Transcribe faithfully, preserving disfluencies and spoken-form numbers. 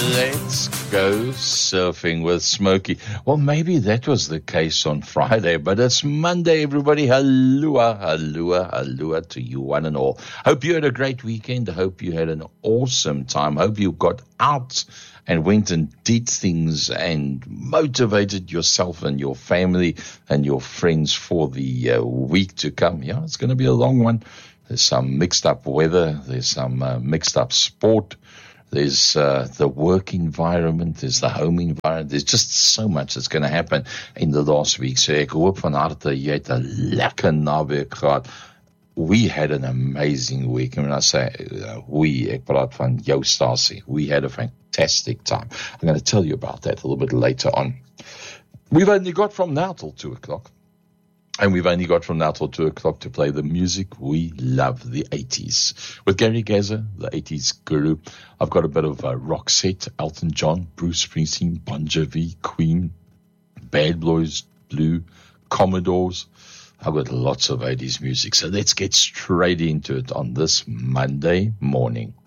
Let's go surfing with Smokey. Well, maybe that was the case on Friday, but it's Monday, everybody. Halloa, halloa, halloa to you one and all. Hope you had a great weekend. Hope you had an awesome time. Hope you got out and went and did things and motivated yourself and your family and your friends for the uh, week to come. Yeah, it's going to be a long one. There's some mixed up weather. There's some uh, mixed up sport. There's uh, the work environment, there's the home environment. There's just so much that's going to happen in the last week. So ek hoop van harte jy het 'n lekker naweek gehad. We had an amazing week. And when I say uh, we, ek praat van jou stasie. We had a fantastic time. I'm going to tell you about that a little bit later on. We've only got from now till two o'clock. And we've only got from now till two o'clock to play the music we love, the eighties. With Gary Gazer, the eighties guru. I've got a bit of uh, Roxette, Elton John, Bruce Springsteen, Bon Jovi, Queen, Bad Boys Blue, Commodores. I've got lots of eighties music. So let's get straight into it on this Monday morning.